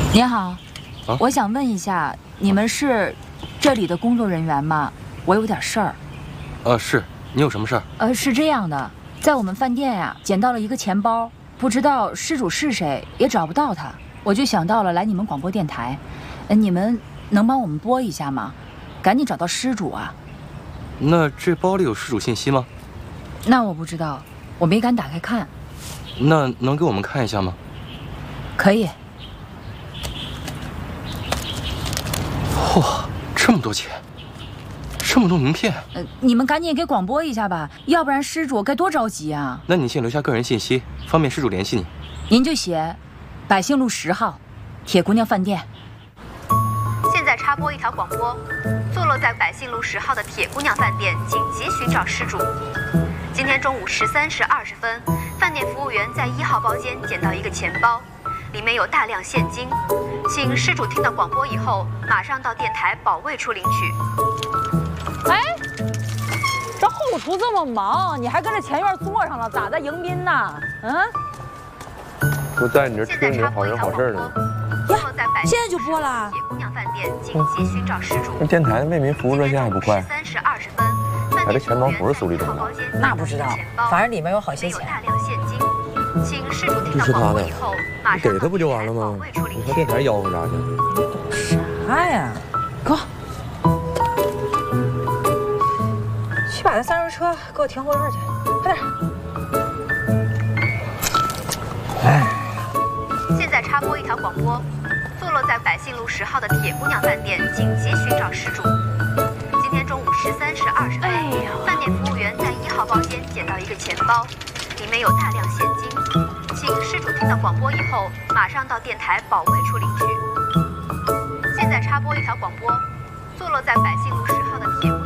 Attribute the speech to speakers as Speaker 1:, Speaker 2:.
Speaker 1: 您好，我想问一下，你们是这里的工作人员吗？我有点事儿。
Speaker 2: 是，你有什么事儿？
Speaker 1: 是这样的，在我们饭店呀，捡到了一个钱包，不知道失主是谁，也找不到他，我就想到了来你们广播电台，你们能帮我们播一下吗？赶紧找到失主啊！
Speaker 2: 那这包里有失主信息吗？
Speaker 1: 那我不知道，我没敢打开看。
Speaker 2: 那能给我们看一下吗？
Speaker 1: 可以。
Speaker 2: 嚯，这么多钱，这么多名片。
Speaker 1: 你们赶紧给广播一下吧，要不然失主该多着急啊！
Speaker 2: 那你先留下个人信息，方便失主联系你。
Speaker 1: 您就写百姓路10号，铁姑娘饭店。
Speaker 3: 现在插播一条广播：坐落在百姓路10号的铁姑娘饭店紧急寻找失主。今天中午13时20分，饭店服务员在1号包间捡到一个钱包，里面有大量现金，请失主听到广播以后，马上到电台保卫处领取。
Speaker 4: 哎，这后厨这么忙，你还跟着前院坐上了，咋的迎宾呢？
Speaker 5: 都在你这听你好人好事呢。
Speaker 4: 现在就播了。
Speaker 3: 铁姑娘饭店紧急寻找失主。
Speaker 5: 那电台的为民服务热线还不快？
Speaker 3: 13时20分，
Speaker 5: 他这钱包不是苏立东的？
Speaker 4: 那不知道，反正里面有好些钱。
Speaker 3: 大量现金，请失主听到
Speaker 5: 就是他的
Speaker 3: 广播以后，马上
Speaker 5: 给他不就完了吗？你和电台吆喝啥去？
Speaker 4: 啥呀？给我，去把那3轮车给我停后院去，快点。
Speaker 5: 哎。
Speaker 3: 现在插播一条广播：坐落在百姓路10号的铁姑娘饭店紧急寻找失主。今天中午13时20分，饭店服务员在1号包间捡到一个钱包，里面有大量现金，请失主听到广播以后，马上到电台保卫处领取。现在插播一条广播：坐落在百姓路10号的铁